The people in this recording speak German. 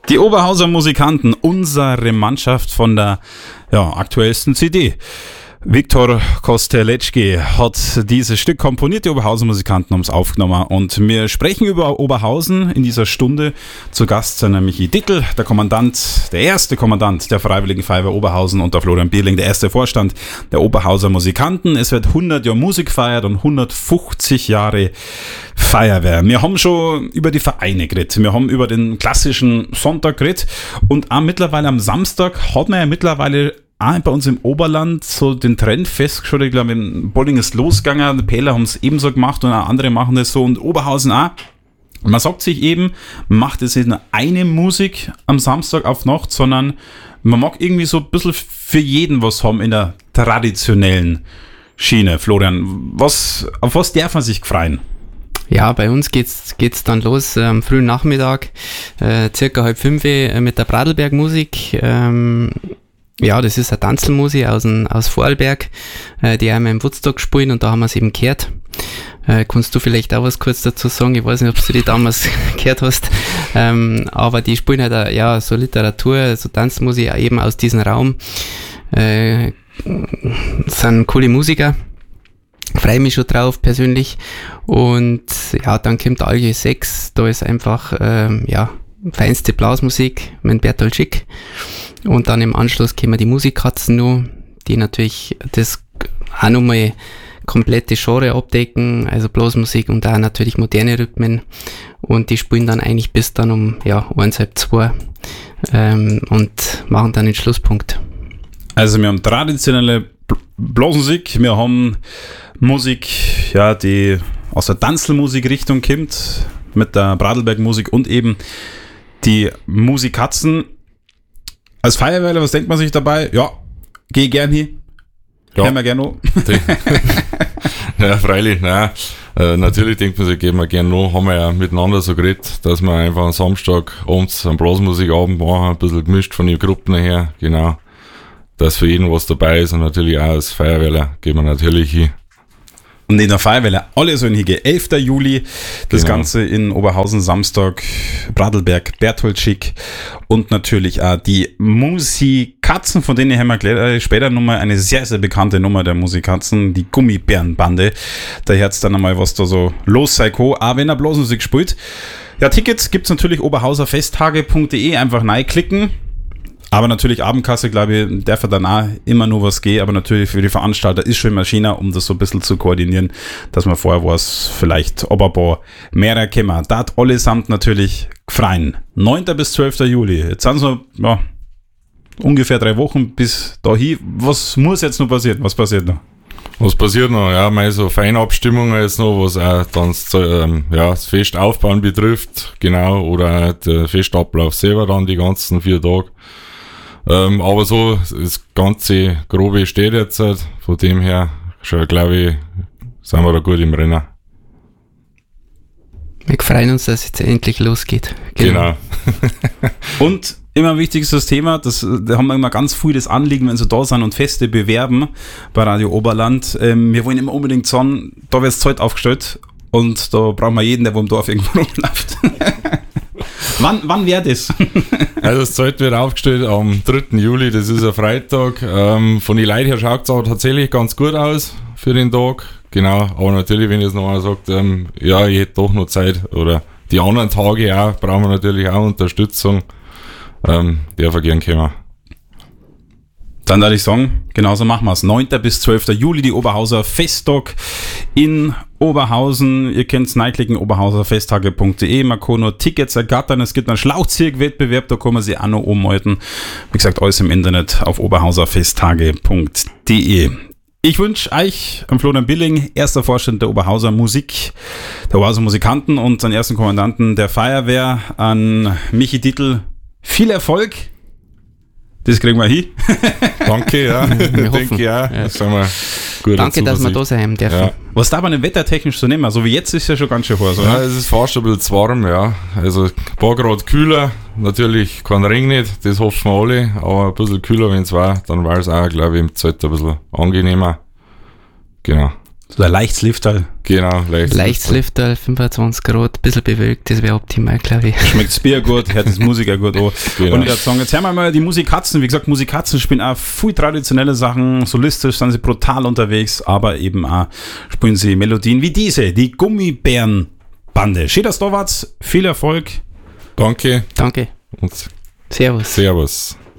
Die Oberhauser Musikanten, unsere Mannschaft von der aktuellsten CD. Viktor Kostelecki hat dieses Stück komponiert, die Oberhauser Musikanten haben es aufgenommen und wir sprechen über Oberhausen in dieser Stunde. Zu Gast sind Michi Dickel, der erste Kommandant der Freiwilligen Feuerwehr Oberhausen, und der Florian Bierling, der erste Vorstand der Oberhauser Musikanten. Es wird 100 Jahre Musik gefeiert und 150 Jahre Feuerwehr. Wir haben schon über die Vereine geredet, wir haben über den klassischen Sonntag geredet und auch mittlerweile am Samstag hat man ja mittlerweile auch bei uns im Oberland so den Trend festgeschaut. Ich glaube, im Bolling ist losgegangen, die Pähler haben es ebenso gemacht und auch andere machen das so und Oberhausen auch. Man sagt sich eben, man macht jetzt nicht nur eine Musik am Samstag auf Nacht, sondern man mag irgendwie so ein bisschen für jeden was haben in der traditionellen Schiene. Florian, auf was darf man sich freuen? Ja, bei uns geht's dann los am frühen Nachmittag, circa 4:30 mit der Bradelberg-Musik. Ja, das ist eine Tanzelmusik aus Vorarlberg, die einmal im Woodstock spielen und da haben wir es eben gehört. Kannst du vielleicht auch was kurz dazu sagen? Ich weiß nicht, ob du die damals gehört hast, aber die spielen halt so Literatur, so Tanzmusik eben aus diesem Raum. Sind coole Musiker, freue mich schon drauf persönlich. Und ja, dann kommt Alge 6, da ist einfach feinste Blasmusik mit Bertolt Schick. Und dann im Anschluss kommen die Musikkatzen noch, die natürlich das auch nochmal komplette Genre abdecken, also Blasmusik und auch natürlich moderne Rhythmen. Und die spielen dann eigentlich bis dann um 1:30, 2 und machen dann den Schlusspunkt. Also wir haben traditionelle Blasmusik, wir haben Musik, die aus der Tanzelmusik-Richtung kommt, mit der Bradelberg-Musik und eben die Musikkatzen. Als Feuerwehrler, was denkt man sich dabei? Ja, geh gern hin. Ja. Hören wir gern noch. Ja, freilich, nein. Natürlich denkt man sich, gehen wir gern noch. Haben wir ja miteinander so geredet, dass wir einfach am Samstag abends einen Blasmusikabend machen, ein bisschen gemischt von den Gruppen her, genau. Dass für jeden was dabei ist und natürlich auch als Feuerwehrler gehen wir natürlich hin. Und in der Feuerwehr alle sollen hingehen. 11. Juli, das Ganze in Oberhausen, Samstag, Bradelberg, Bertolt Schick und natürlich auch die Musikatzen, von denen haben wir gleich später nochmal eine sehr, sehr bekannte Nummer der Musikatzen, die Gummibärenbande. Da hört's dann einmal, was da so los sei, auch wenn er Blasmusik spielt. Ja, Tickets gibt's natürlich oberhauserfesttage.de, einfach reinklicken. Aber natürlich Abendkasse, glaube ich, darf dann auch immer nur was gehen. Aber natürlich für die Veranstalter ist schon Maschine, um das so ein bisschen zu koordinieren, dass man vorher was vielleicht, ob ein paar mehrere kommen. Da hat allesamt natürlich freien. 9. bis 12. Juli. Jetzt sind es noch ungefähr 3 Wochen bis dahin. Was muss jetzt noch passieren? Was passiert noch? Was passiert noch? Ja, mal so Feinabstimmungen jetzt noch, was auch dann das Festaufbauen betrifft. Genau, oder der Festablauf selber dann die ganzen 4 Tage. Aber so, das ganze Grobe steht jetzt, von dem her, schon glaube ich, sind wir da gut im Rennen. Wir freuen uns, dass es jetzt endlich losgeht. Genau. Und immer ein wichtigstes Thema, da haben wir immer ganz viel das Anliegen, wenn sie da sind und Feste bewerben bei Radio Oberland. Wir wollen immer unbedingt sagen, da wird das Zelt aufgestellt und da brauchen wir jeden, der wo im Dorf irgendwo rumläuft. Wann wäre das? Also das Zelt wird aufgestellt am 3. Juli, das ist ein Freitag. Von den Leuten her schaut es auch tatsächlich ganz gut aus für den Tag. Genau, aber natürlich, wenn jetzt noch einer sagt, ich hätte doch noch Zeit oder die anderen Tage auch, brauchen wir natürlich auch Unterstützung. Darf er gern kommen. Dann würde ich sagen, genauso machen wir es. 9. bis 12. Juli, die Oberhauser Festtag in Oberhausen. Ihr könnt es reinklicken, oberhauserfesttage.de. Man kann noch Tickets ergattern. Es gibt einen Schlauchzirk-Wettbewerb, da kann man sich auch noch umhalten. Wie gesagt, alles im Internet auf oberhauserfesttage.de. Ich wünsche euch, am Florian Bierling, erster Vorstand der Oberhauser Musik, der Oberhauser Musikanten und den ersten Kommandanten der Feuerwehr, an Michi Dickel, viel Erfolg. Das kriegen wir hin. Danke, ja. Denke ja. Das sind wir gut. Danke, dass wir da sein dürfen. Ja. Was darf man denn wettertechnisch so nehmen? Also wie jetzt ist ja schon ganz schön heiß, oder? Ja, es ist fast ein bisschen zu warm, ja. Also ein paar Grad kühler. Natürlich kein Regen nicht, das hoffen wir alle. Aber ein bisschen kühler, wenn es war, dann war es auch, glaube ich, im Zelt ein bisschen angenehmer. Genau. So ein leichtes Lifterl. Genau, Leichtes Lifterl, 25 Grad, ein bisschen bewölkt, das wäre optimal, glaube ich. Schmeckt das Bier gut, hört das Musiker gut an. Genau. Und ich würde sagen, jetzt hören wir mal die Musikatzen. Wie gesagt, Musikatzen spielen auch viel traditionelle Sachen. Solistisch sind sie brutal unterwegs, aber eben auch spielen sie Melodien wie diese, die Gummibärenbande. Schön, dass du da wart. Viel Erfolg. Danke Danke. und Servus. Servus.